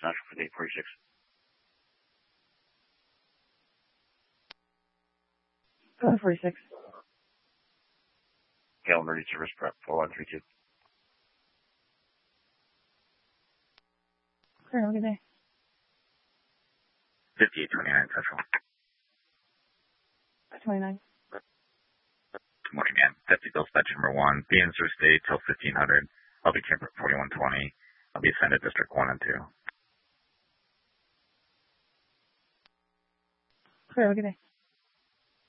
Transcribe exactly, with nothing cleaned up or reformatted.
Central for the eight forty-six. Go forty-six. Gale emergency service prep four one three two. Clear, have a good day. fifty-eight twenty-nine Central. twenty-nine. Good morning, ma'am. Deputy Dispatch number one. Be in Sur State till fifteen hundred. I'll be camper forty-one twenty. I'll be assigned to District one and two. Clear, have a good day.